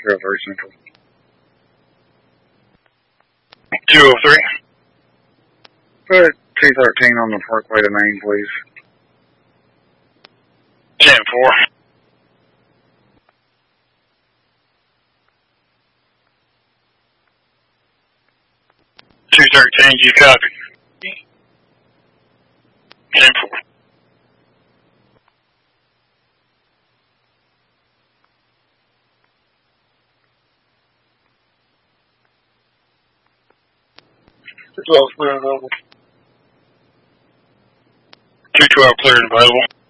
303 Central. 203. Put 213 on the Parkway to Main, please. 10-4. 213, you copy. 10-4. Clear and available. 212 clear and available.